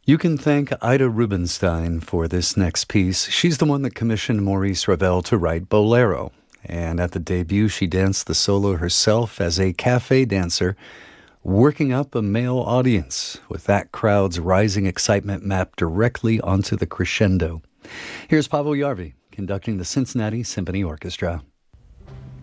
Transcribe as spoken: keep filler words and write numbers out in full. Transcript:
You can thank Ida Rubinstein for this next piece. She's the one that commissioned Maurice Ravel to write Bolero. And at the debut, she danced the solo herself as a cafe dancer, working up a male audience with that crowd's rising excitement mapped directly onto the crescendo. Here's Paavo Järvi conducting the Cincinnati Symphony Orchestra.